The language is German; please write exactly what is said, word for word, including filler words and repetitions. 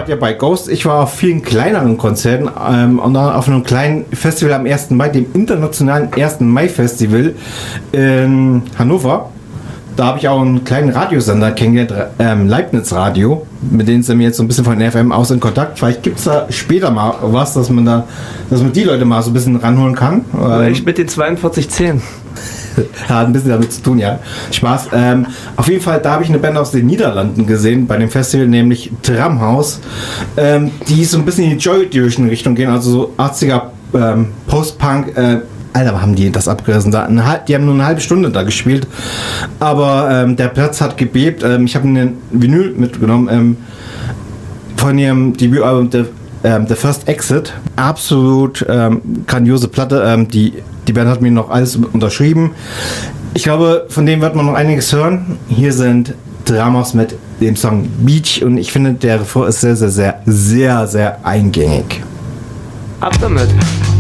wart ja bei Ghost, ich war auf vielen kleineren Konzerten ähm, und dann auf einem kleinen Festival am ersten Mai, dem internationalen ersten Mai Festival in Hannover. Da habe ich auch einen kleinen Radiosender kennengelernt, ähm, Leibniz Radio, mit denen sind wir jetzt so ein bisschen von der F M aus in Kontakt. Vielleicht gibt es da später mal was, dass man da, dass man die Leute mal so ein bisschen ranholen kann. Oder ich mit den zweiundvierzig zehn. Hat ein bisschen damit zu tun, ja. Spaß. Ähm, auf jeden Fall, da habe ich eine Band aus den Niederlanden gesehen, bei dem Festival, nämlich Tramhaus, ähm, die so ein bisschen in die Joy Division Richtung gehen, also so achtziger ähm, Post-Punk, äh, Alter, haben die das abgerissen. Da, eine, die haben nur eine halbe Stunde da gespielt. Aber ähm, der Platz hat gebebt. Ähm, ich habe einen Vinyl mitgenommen ähm, von ihrem Debütalbum The, ähm, The First Exit. Absolut ähm, grandiose Platte. Ähm, die, die Band hat mir noch alles unterschrieben. Ich glaube, von dem wird man noch einiges hören. Hier sind Dramas mit dem Song Beach. Und ich finde, der Refrain ist sehr, sehr, sehr, sehr, sehr eingängig. Ab damit!